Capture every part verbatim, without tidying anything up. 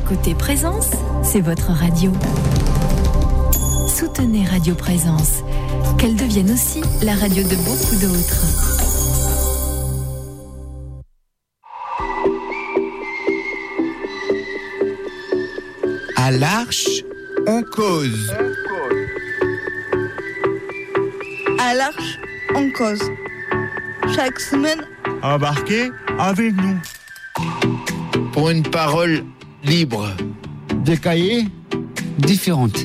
écoutez Présence, c'est votre radio. Soutenez Radio Présence, qu'elle devienne aussi la radio de beaucoup d'autres. À l'Arche, on cause. À l'Arche, on cause. Chaque semaine, Embarquez avec nous. Pour une parole libre. Des cahiers différentes.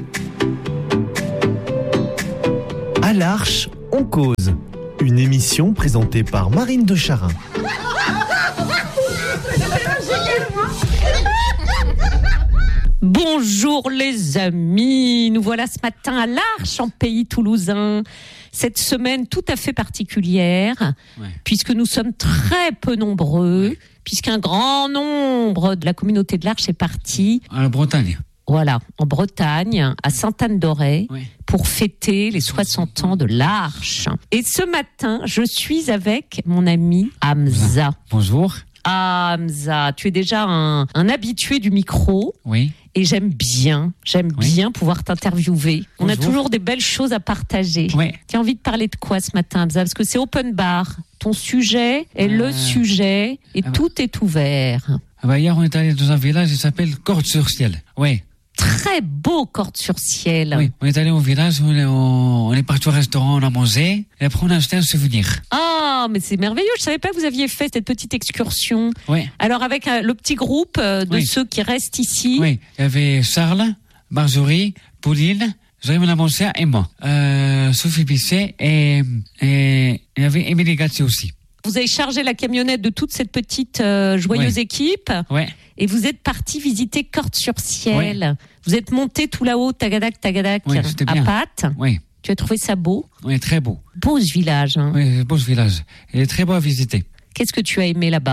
À l'Arche, on cause. Une émission présentée par Marine de Charin. Bonjour les amis, nous voilà ce matin à l'Arche en pays toulousain. Cette semaine tout à fait particulière, ouais. puisque nous sommes très peu nombreux, ouais. puisqu'un grand nombre de la communauté de l'Arche est parti. En Bretagne. Voilà, en Bretagne, à Sainte-Anne-d'Auray, ouais. pour fêter les soixante ans de l'Arche. Et ce matin, je suis avec mon ami Hamza. Bonjour. Ah, Hamza, tu es déjà un, un habitué du micro. Oui. Et j'aime bien, j'aime oui. bien pouvoir t'interviewer. On Bonjour. a toujours des belles choses à partager. Oui. Tu as envie de parler de quoi ce matin, Hamza ? Parce que c'est open bar. Ton sujet est euh... le sujet et ah bah. tout est ouvert. Ah bah hier, on est allé dans un village qui s'appelle Cordes-sur-Ciel. Oui. Très beau Cordes-sur-Ciel. Oui, on est allé au village, on est, on est parti au restaurant, on a mangé, et après on a acheté un souvenir. Ah, mais c'est merveilleux, je savais pas que vous aviez fait cette petite excursion. Oui. Alors avec euh, le petit groupe euh, de oui. ceux qui restent ici. Oui, il y avait Charles, Marjorie, Pauline, Jérémy Lamoncia et moi. Euh, Sophie Bisset et, et il y avait Émilie Gatti aussi. Vous avez chargé la camionnette de toute cette petite euh, joyeuse ouais. équipe. Ouais. Et vous êtes parti visiter Cordes-sur-Ciel. Ouais. Vous êtes monté tout là-haut, tagadac, tagadac, ouais, à pattes. Oui. Tu as trouvé ça beau ? Oui, très beau. Beau ce village. Hein. Oui, beau ce village. Il est très beau à visiter. Qu'est-ce que tu as aimé là-bas ?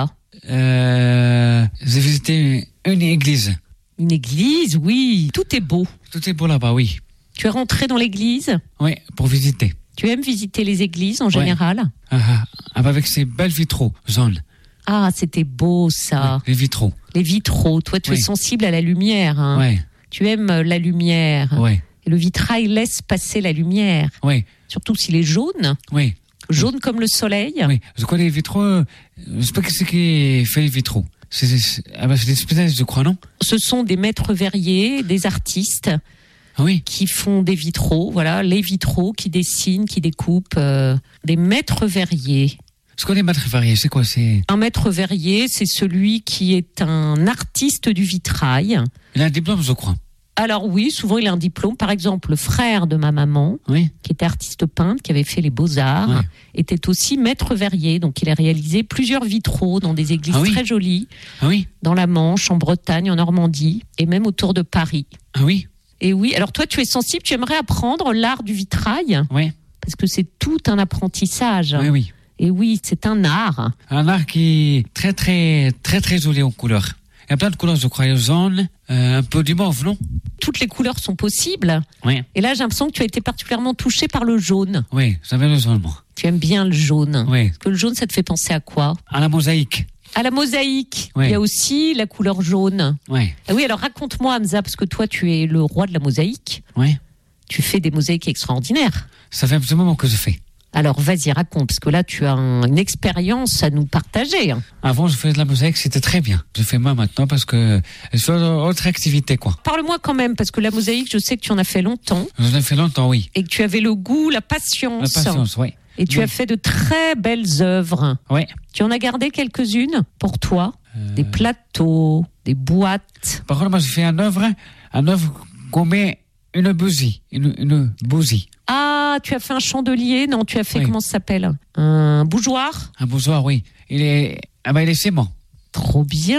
euh, J'ai visité une église. Une église, oui. Tout est beau. Tout est beau là-bas, oui. Tu es rentré dans l'église ? Oui, pour visiter. Tu aimes visiter les églises en général ? Ouais. Ah, ah, avec ces belles vitraux jaunes. Ah, c'était beau ça. Oui, les vitraux. Les vitraux. Toi, tu oui. es sensible à la lumière. Hein. Oui. Tu aimes la lumière. Oui. Et le vitrail laisse passer la lumière. Oui. Surtout s'il est jaune. Oui. Jaune oui. comme le soleil. Oui. Je crois les vitraux. Je sais pas ce qui fait les vitraux. C'est, c'est, ah ben c'est des spécialistes, je crois, non ? Ce sont des maîtres verriers, des artistes. Oui. Qui font des vitraux, voilà, les vitraux, qui dessinent, qui découpent, euh, des maîtres verriers. Ce qu'on est maître verrier, c'est quoi ? C'est... Un maître verrier, c'est celui qui est un artiste du vitrail. Il a un diplôme, je crois. Alors oui, souvent il a un diplôme. Par exemple, le frère de ma maman, oui. qui était artiste peintre, qui avait fait les beaux-arts, oui. était aussi maître verrier. Donc il a réalisé plusieurs vitraux dans des églises ah, oui. très jolies, ah, oui. dans la Manche, en Bretagne, en Normandie, et même autour de Paris. Ah oui. Et oui, alors toi tu es sensible, tu aimerais apprendre l'art du vitrail ? Oui. Parce que c'est tout un apprentissage. Oui, oui. Et oui, c'est un art. Un art qui est très, très, très, très joli en couleurs. Il y a plein de couleurs, je crois. Il y a jaune, euh, un peu du mauve, non ? Toutes les couleurs sont possibles. Oui. Et là, j'ai l'impression que tu as été particulièrement touché par le jaune. Oui, j'avais le jaune, moi. Tu aimes bien le jaune. Oui. Parce que le jaune, ça te fait penser à quoi ? À la mosaïque. À la mosaïque. Oui. Il y a aussi la couleur jaune. Oui. Ah oui, alors raconte-moi, Hamza, parce que toi, tu es le roi de la mosaïque. Oui. Tu fais des mosaïques extraordinaires. Ça fait un petit moment que je fais. Alors, vas-y, raconte, parce que là, tu as un, une expérience à nous partager. Avant, je faisais de la mosaïque, c'était très bien. Je fais moi maintenant parce que je fais autre activité, quoi. Parle-moi quand même, parce que la mosaïque, je sais que tu en as fait longtemps. J'en ai fait longtemps, oui. Et que tu avais le goût, la patience. La patience, oui. Et tu oui. as fait de très belles œuvres. Oui. Tu en as gardé quelques-unes pour toi ? euh... Des plateaux, des boîtes. Par contre, moi, j'ai fait un œuvre, un œuvre qu'on met une bougie, une, une bougie. Ah, tu as fait un chandelier ? Non, tu as fait, oui. comment ça s'appelle ? Un bougeoir ? Un bougeoir, oui. Il est, ah ben, il est ciment. Trop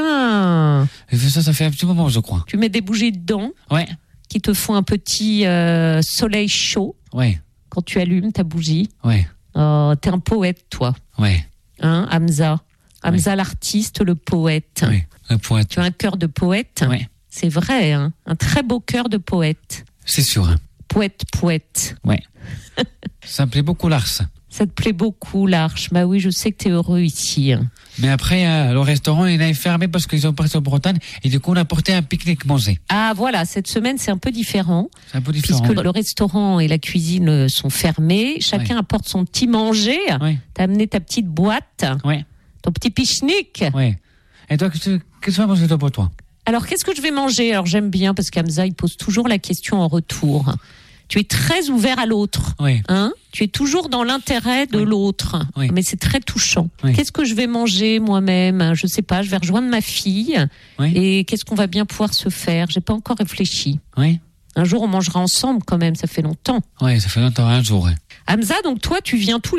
bien. J'ai fait ça, ça fait un petit moment, je crois. Tu mets des bougies dedans ? Ouais. Qui te font un petit euh, soleil chaud. Ouais. Quand tu allumes ta bougie. Ouais. Oh, t'es un poète, toi. Ouais. Hein, Hamza ? Hamza, ouais. l'artiste, le poète. Oui, le poète. Tu as un cœur de poète ? Ouais. C'est vrai, hein ? Un très beau cœur de poète. C'est sûr. Hein. Poète, poète. Ouais. Ça me plaît beaucoup l'art, ça. Ça te plaît beaucoup, l'Arche. Bah oui, je sais que t'es heureux ici. Mais après, euh, le restaurant, il est fermé parce qu'ils sont partis en Bretagne et du coup, on a porté un pique-nique manger. Ah voilà, cette semaine, c'est un peu différent. C'est un peu différent. Puisque le restaurant et la cuisine sont fermés. Chacun ouais. apporte son petit manger. Ouais. T'as amené ta petite boîte. Ouais. Ton petit pique-nique. Ouais. Et toi, qu'est-ce que tu vas manger toi pour toi? Alors, qu'est-ce que je vais manger? Alors, j'aime bien parce qu'Hamza, il pose toujours la question en retour. Tu es très ouvert à l'autre. Oui. Hein? Tu es toujours dans l'intérêt de oui. l'autre. Oui. Mais c'est très touchant. Oui. Qu'est-ce que je vais manger moi-même? Je sais pas, je vais rejoindre ma fille. Oui. Et qu'est-ce qu'on va bien pouvoir se faire? J'ai pas encore réfléchi. Oui. Un jour, on mangera ensemble quand même, ça fait longtemps. Oui, ça fait longtemps, un jour. Hamza, donc toi, tu viens tous les